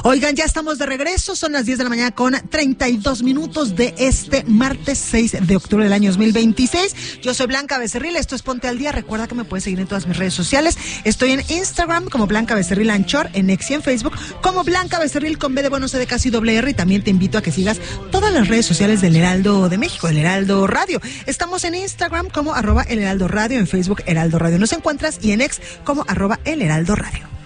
Oigan, ya estamos de regreso, son las 10 de la mañana con 32 minutos de este martes 6 de octubre del año 2026. Yo soy Blanca Becerril, esto es Ponte al Día. Recuerda que me puedes seguir en todas mis redes sociales. Estoy en Instagram como Blanca Becerril Anchor, en X y en Facebook como Blanca Becerril con B de bueno, C de casi doble R. Y también te invito a que sigas todas las redes sociales del Heraldo de México, del Heraldo Radio. Estamos en Instagram como @El Heraldo Radio, en Facebook Heraldo Radio nos encuentras y en X como @El Heraldo Radio.